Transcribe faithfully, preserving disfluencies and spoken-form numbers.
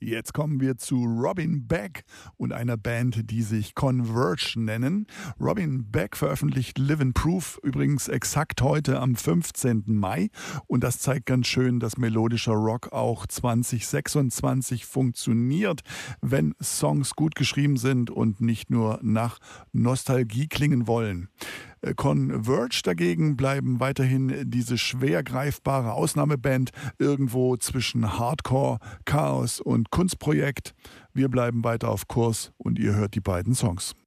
Jetzt kommen wir zu Robin Beck und einer Band, die sich Converge nennen. Robin Beck veröffentlicht Livin' Proof übrigens exakt heute am fünfzehnten Mai. Und das zeigt ganz schön, dass melodischer Rock auch zwanzig sechsundzwanzig funktioniert, wenn Songs gut geschrieben sind und nicht nur nach Nostalgie klingen wollen. Converge dagegen bleiben weiterhin diese schwer greifbare Ausnahmeband irgendwo zwischen Hardcore, Chaos und Kunstprojekt. Wir bleiben weiter auf Kurs und ihr hört die beiden Songs.